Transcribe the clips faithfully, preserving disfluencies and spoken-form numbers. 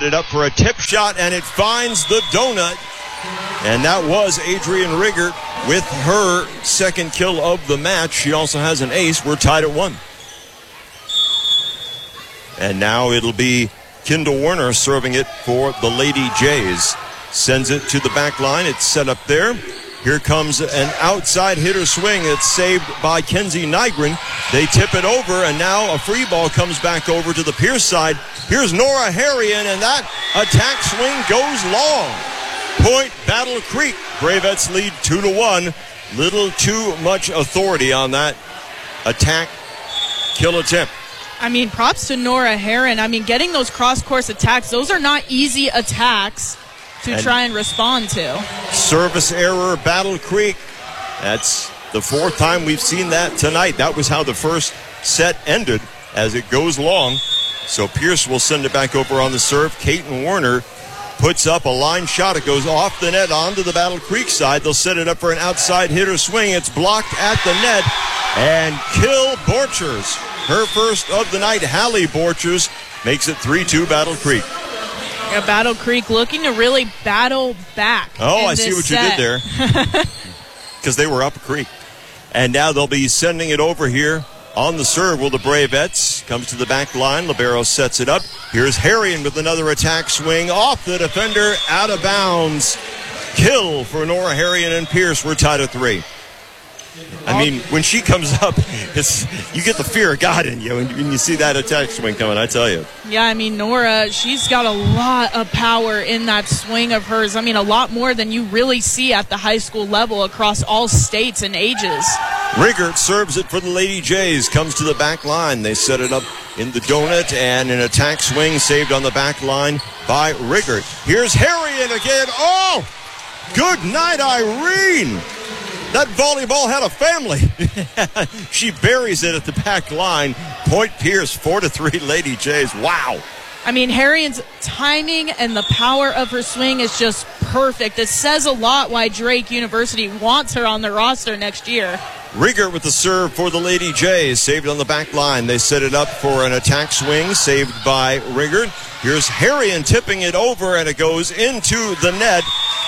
set it up for a tip shot, and it finds the donut. And that was Adrian Riggert with her second kill of the match. She also has an ace. We're tied at one. And now it'll be Kendall Werner serving it for the Lady Jays. Sends it to the back line. It's set up there. Here comes an outside hitter swing. It's saved by Kenzie Nygren. They tip it over, and now a free ball comes back over to the Pierce side. Here's Nora Harrion, and that attack swing goes long. Point Battle Creek. Bravettes lead two to one. Little too much authority on that attack kill attempt. I mean, props to Nora Herron. I mean, getting those cross-course attacks, those are not easy attacks to and try and respond to. Service error, Battle Creek. That's the fourth time we've seen that tonight. That was how the first set ended, as it goes long. So Pierce will send it back over on the serve. Kaiten Werner puts up a line shot. It goes off the net onto the Battle Creek side. They'll set it up for an outside hitter swing. It's blocked at the net. And Kill Borchers, her first of the night. Hallie Borchers makes it three two Battle Creek. Yeah, Battle Creek looking to really battle back. Oh, I see what set. you did there. Because they were up a creek. And now they'll be sending it over here on the serve. Will the Bravettes comes to the back line. Libero sets it up. Here's Harrion with another attack swing off the defender, out of bounds. Kill for Nora Harrion and Pierce. We're tied at three. I mean, when she comes up, it's you get the fear of God in you when you see that attack swing coming, I tell you. Yeah, I mean, Nora, she's got a lot of power in that swing of hers. I mean, a lot more than you really see at the high school level across all states and ages. Riggert serves it for the Lady Jays, comes to the back line. They set it up in the donut, and an attack swing saved on the back line by Riggert. Here's Harrion again. Oh, good night, Irene. That volleyball had a family. She buries it at the back line. Point Pierce, four to three, Lady Jays. Wow. I mean, Harrion's timing and the power of her swing is just perfect. It says a lot why Drake University wants her on the roster next year. Riggert with the serve for the Lady Jays, saved on the back line. They set it up for an attack swing, saved by Riggert. Here's Harrion tipping it over, and it goes into the net.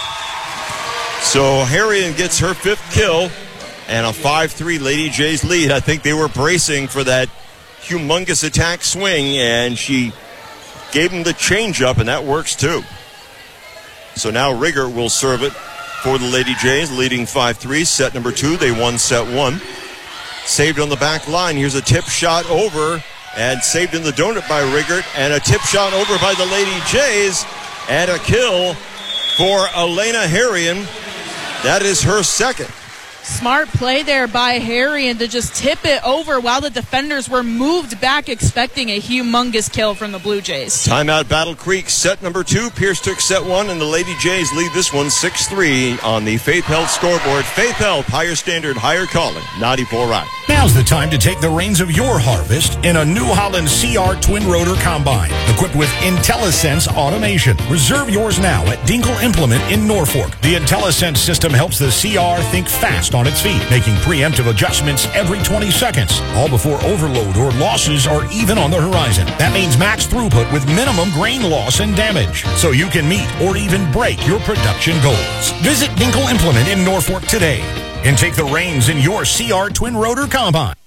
So Harrion gets her fifth kill and a five three Lady Jays lead. I think they were bracing for that humongous attack swing, and she gave them the changeup, and that works too. So now Riggert will serve it for the Lady Jays, leading five three. Set number two, they won set one. Saved on the back line. Here's a tip shot over, and saved in the donut by Riggert, and a tip shot over by the Lady Jays, and a kill for Elena Harrion. That is her second. Smart play there by Harrion to just tip it over while the defenders were moved back, expecting a humongous kill from the Blue Jays. Timeout, Battle Creek, set number two. Pierce took set one, and the Lady Jays lead this one six three on the Faith Health scoreboard. Faith Health, higher standard, higher calling, ninety-four Rock. Now's the time to take the reins of your harvest in a New Holland C R twin rotor combine equipped with IntelliSense automation. Reserve yours now at Dinkle Implement in Norfolk. The IntelliSense system helps the C R think fast on its feet, making preemptive adjustments every twenty seconds, all before overload or losses are even on the horizon. That means max throughput with minimum grain loss and damage, so you can meet or even break your production goals. Visit Dinkle Implement in Norfolk today and take the reins in your C R twin rotor combine.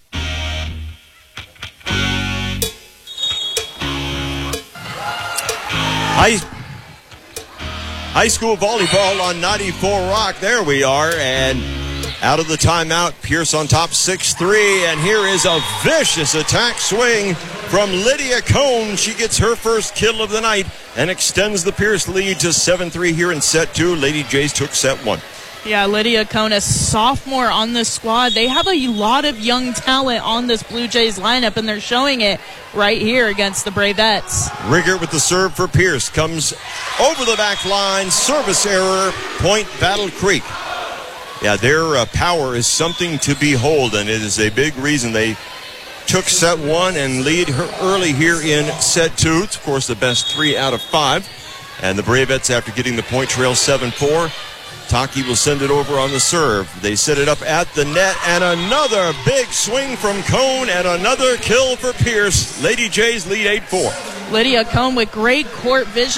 High, high school volleyball on ninety-four Rock. There we are, and out of the timeout, Pierce on top six three, and here is a vicious attack swing from Lydia Cohn. She gets her first kill of the night and extends the Pierce lead to seven three here in set two. Lady Jays took set one. Yeah, Lydia Cohn, a sophomore on this squad. They have a lot of young talent on this Blue Jays lineup, and they're showing it right here against the Bravettes. Riggert with the serve for Pierce. Comes over the back line. Service error. Point Battle Creek. Yeah, their uh, power is something to behold, and it is a big reason they took set one and lead her early here in set two. It's, of course, the best three out of five. And the Bravettes, after getting the point trail seven four, Taki will send it over on the serve. They set it up at the net, and another big swing from Cohn, and another kill for Pierce. Lady Jays lead eight four. Lydia Cohn with great court vision.